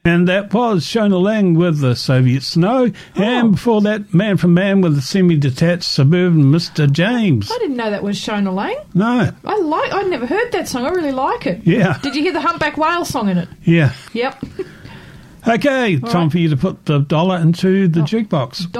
And that was Shona Lang with the Soviet Snow. And before that, Man from Man with the semi-detached suburban Mr. James. I didn't know that was Shona Lang. No. I never heard that song. I really like it. Yeah. Did you hear the Humpback Whale song in it? Yeah. Yep. Okay, time for you to put the dollar into the jukebox.